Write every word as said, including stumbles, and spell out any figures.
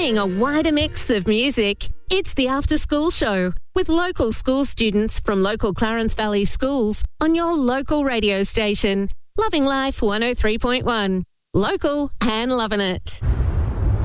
Playing a wider mix of music. It's the After School Show with local school students from local Clarence Valley schools on your local radio station. Loving Life one oh three point one. Local and loving it.